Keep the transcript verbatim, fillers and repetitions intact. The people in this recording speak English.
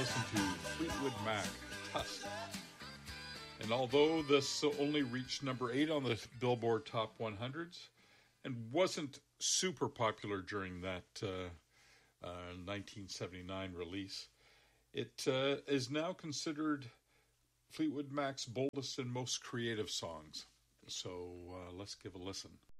listen to Fleetwood Mac, Tusk. And although this only reached number eight on the Billboard Top one hundreds and wasn't super popular during that uh, uh, nineteen seventy-nine release, it uh, is now considered Fleetwood Mac's boldest and most creative songs. So uh, let's give a listen.